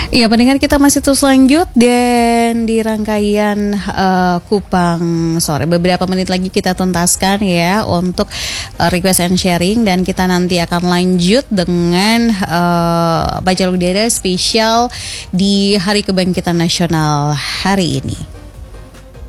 Iya, pendengar kita masih terus lanjut dan di rangkaian Kupang sore. Beberapa menit lagi kita tuntaskan ya untuk request and sharing, dan kita nanti akan lanjut dengan baca udara spesial di Hari Kebangkitan Nasional hari ini.